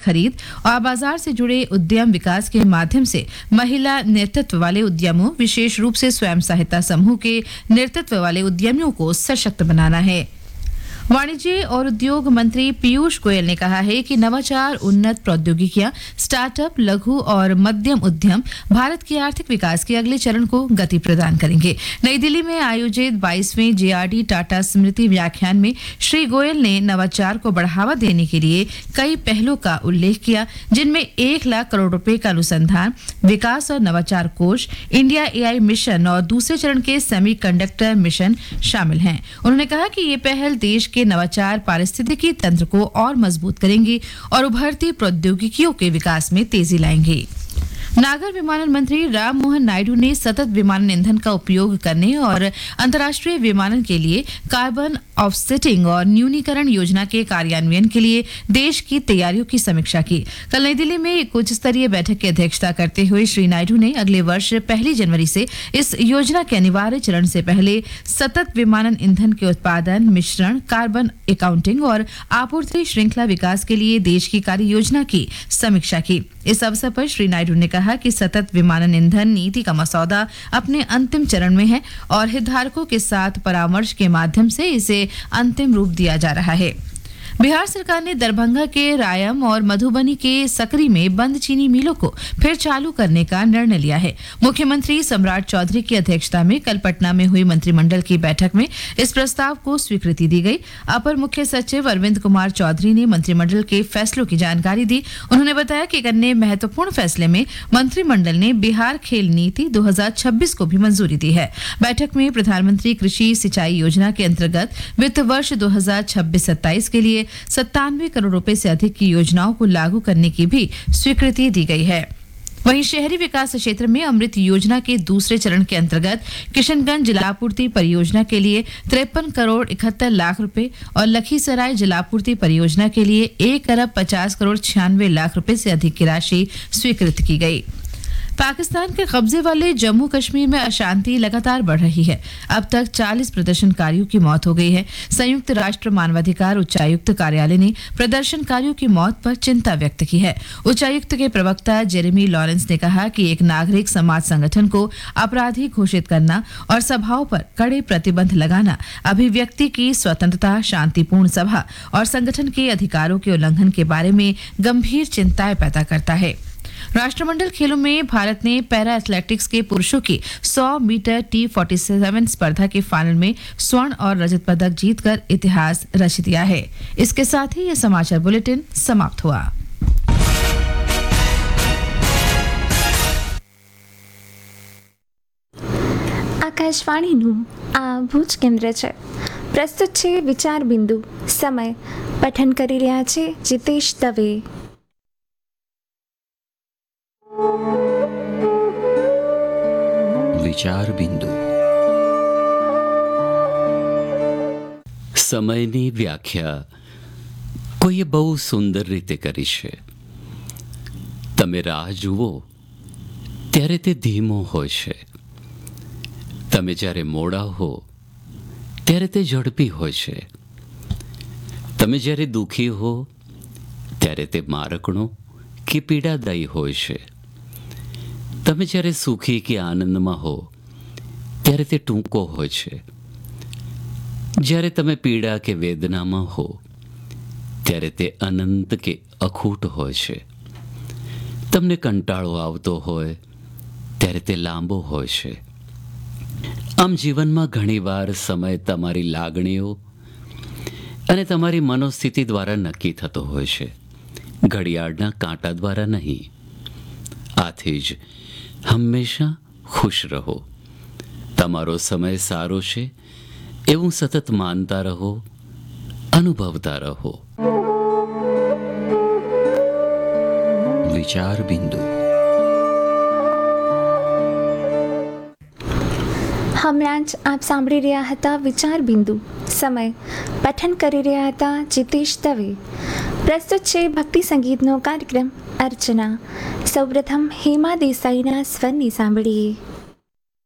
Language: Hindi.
खरीद और बाजार से जुड़े उद्यम विकास के माध्यम से महिला नेतृत्व वाले उद्यमों, विशेष रूप से स्वयं सहायता समूह के नेतृत्व वाले उद्यमियों को सशक्त बनाना है। वाणिज्य और उद्योग मंत्री पीयूष गोयल ने कहा है कि नवाचार, उन्नत प्रौद्योगिकियां, स्टार्टअप, लघु और मध्यम उद्यम भारत के आर्थिक विकास के अगले चरण को गति प्रदान करेंगे। नई दिल्ली में आयोजित 22वें जेआरडी टाटा स्मृति व्याख्यान में श्री गोयल ने नवाचार को बढ़ावा देने के लिए कई पहलों का उल्लेख किया, जिनमें 1 लाख करोड़ रुपए का अनुसंधान, विकास और नवाचार कोष, इंडिया एआई मिशन और दूसरे चरण के सेमीकंडक्टर मिशन शामिल हैं। उन्होंने कहा कि ये पहल देश के नवाचार पारिस्थितिकी तंत्र को और मजबूत करेंगी और उभरती प्रौद्योगिकियों के विकास में तेजी लाएंगी। नागर विमानन मंत्री राममोहन नायडू ने सतत विमानन ईंधन का उपयोग करने और अंतर्राष्ट्रीय विमानन के लिए कार्बन ऑफसेटिंग और न्यूनीकरण योजना के कार्यान्वयन के लिए देश की तैयारियों की समीक्षा की। कल नई दिल्ली में एक उच्च स्तरीय बैठक की अध्यक्षता करते हुए श्री नायडू ने अगले वर्ष 1 जनवरी से इस योजना के अनिवार्य चरण से पहले सतत विमानन ईंधन के उत्पादन, मिश्रण, कार्बन अकाउंटिंग और आपूर्ति श्रृंखला विकास के लिए देश की कार्य योजना की समीक्षा की। इस अवसर पर श्री नायडू ने कहा कि सतत विमानन ईंधन नीति का मसौदा अपने अंतिम चरण में है और हितधारकों के साथ परामर्श के माध्यम से इसे अंतिम रूप दिया जा रहा है। बिहार सरकार ने दरभंगा के रायम और मधुबनी के सकरी में बंद चीनी मिलों को फिर चालू करने का निर्णय लिया है। मुख्यमंत्री सम्राट चौधरी की अध्यक्षता में कल पटना में हुई मंत्रिमंडल की बैठक में इस प्रस्ताव को स्वीकृति दी गई। अपर मुख्य सचिव अरविंद कुमार चौधरी ने मंत्रिमंडल के फैसलों की जानकारी दी। उन्होंने बताया कि एक अन्य महत्वपूर्ण फैसले में मंत्रिमंडल ने बिहार खेल नीति 2026 को भी मंजूरी दी है। बैठक में प्रधानमंत्री कृषि सिंचाई योजना के अंतर्गत वित्त वर्ष 2026-27 के लिए 97 करोड़ रुपए से अधिक की योजनाओं को लागू करने की भी स्वीकृति दी गई है। वहीं शहरी विकास क्षेत्र में अमृत योजना के दूसरे चरण के अंतर्गत किशनगंज जलापूर्ति परियोजना के लिए 53 करोड़ 71 लाख रुपए और लखीसराय जलापूर्ति परियोजना के लिए 1 अरब 50 करोड़ 96 लाख रुपए से अधिक की राशि स्वीकृत की गई। पाकिस्तान के कब्जे वाले जम्मू कश्मीर में अशांति लगातार बढ़ रही है। अब तक 40 प्रदर्शनकारियों की मौत हो गई है। संयुक्त राष्ट्र मानवाधिकार उच्चायुक्त कार्यालय ने प्रदर्शनकारियों की मौत पर चिंता व्यक्त की है। उच्चायुक्त के प्रवक्ता जेरेमी लॉरेंस ने कहा कि एक नागरिक समाज संगठन को अपराधी घोषित करना और सभाओं पर कड़े प्रतिबंध लगाना अभिव्यक्ति की स्वतंत्रता, शांतिपूर्ण सभा और संगठन के अधिकारों के उल्लंघन के बारे में गंभीर चिंताएं पैदा करता है। राष्ट्रमंडल खेलों में भारत ने पैरा एथलेटिक्स के पुरुषों की 100 मीटर T47 स्पर्धा के फाइनल में स्वर्ण और रजत पदक जीतकर इतिहास रच दिया है। इसके साथ ही यह समाचार बुलेटिन समाप्त हुआ। આકાશવાણીનું આ ભુજ કેન્દ્ર છે। પ્રસ્તુત છે વિચાર બિંદુ। સમય પઠન કરી રહ્યા છે જીતેશ દવે। વિચાર બિંદુ। સમયની વ્યાખ્યા કોઈએ બહુ સુંદર રીતે કરી છે। તમે રાહ જુઓ ત્યારે તે ધીમો હોય છે, તમે જ્યારે મોડા હો ત્યારે તે ઝડપી હોય છે, તમે જ્યારે દુઃખી હો ત્યારે તે મારકણો કે પીડાદાયી હોય છે, તમે જ્યારે સુખી કે આનંદમાં હો ત્યારે તે ટૂંકો હોય છે, જ્યારે તમે પીડા કે વેદનામાં હો ત્યારે તે અનંત કે અખૂટ હોય છે, તમને કંટાળો આવતો હોય ત્યારે તે લાંબો હોય છે। આમ જીવનમાં ઘણીવાર સમય તમારી લાગણીઓ અને તમારી મનોસ્થિતિ દ્વારા નક્કી થતો હોય છે, ઘડિયાળના કાંટા દ્વારા નહીં। આથી જ હંમેશા ખુશ રહો, તમારો સમય સારો છે એવું સતત માનતા રહો, અનુભવતા રહો। વિચાર બિંદુ। હમણાં જ આપ સાંભળી રહ્યા હતા વિચાર બિંદુ। સમય પઠન કરી રહ્યા હતા જીતેશ દવે। પ્રસ્તુત છે ભક્તિ સંગીતનો કાર્યક્રમ અર્ચના। સૌપ્રથમ હેમા દેસાઈના સ્વરની સાંભળીએ।